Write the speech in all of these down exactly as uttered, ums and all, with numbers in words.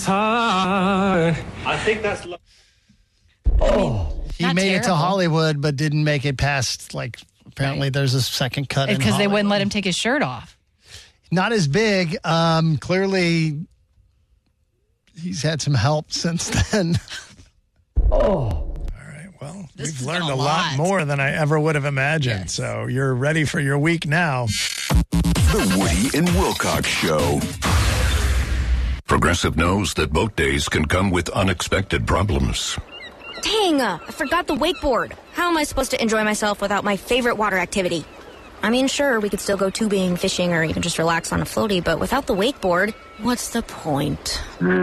heart. I think that's... Lo- oh. He Not made terrible. it to Hollywood, but didn't make it past, like, apparently there's a second cut in Because they wouldn't Hollywood. let him take his shirt off. Not as big. Um, clearly, he's had some help since then. All right. Well, This we've has learned been a a lot. lot. more than I ever would have imagined. Yes. So you're ready for your week now. The Woody and Wilcox Show. Progressive knows that boat days can come with unexpected problems. Dang, uh, I forgot the wakeboard. How am I supposed to enjoy myself without my favorite water activity? I mean, sure, we could still go tubing, fishing, or even just relax on a floaty, but without the wakeboard, what's the point?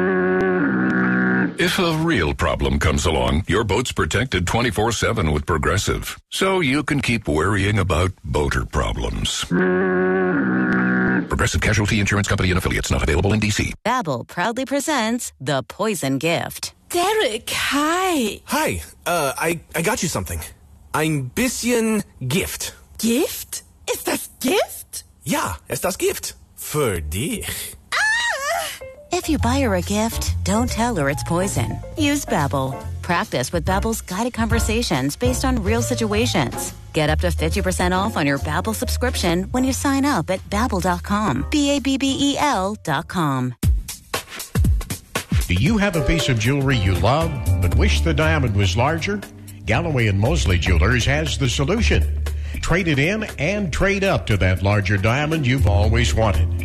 If a real problem comes along, your boat's protected twenty-four seven with Progressive. So you can keep worrying about boater problems. Progressive Casualty Insurance Company and Affiliates, not available in D C. Babbel proudly presents The Poison Gift. Derek, hi. Hi, uh, I, I got you something. Ein bisschen Gift. Gift? Ist das Gift? Ja, es das Gift. Für dich. If you buy her a gift, don't tell her it's poison. Use Babbel. Practice with Babbel's guided conversations based on real situations. Get up to fifty percent off on your Babbel subscription when you sign up at Babbel dot com. B A B B E L dot com. Do you have a piece of jewelry you love but wish the diamond was larger? Galloway and Mosley Jewelers has the solution. Trade it in and trade up to that larger diamond you've always wanted.